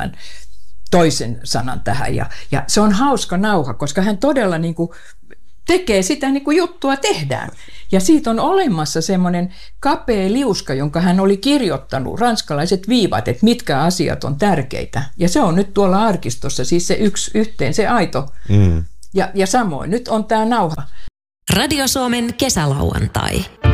tämän toisen sanan tähän. Ja se on hauska nauha, koska hän todella niin kuin tekee sitä niin kuin juttua tehdään. Ja siitä on olemassa semmoinen kapea liuska, jonka hän oli kirjoittanut, ranskalaiset viivat, että mitkä asiat on tärkeitä. Ja se on nyt tuolla arkistossa, siis se yhteen, se aito. Ja samoin, nyt on tämä nauha. Radio Suomen kesälauantai.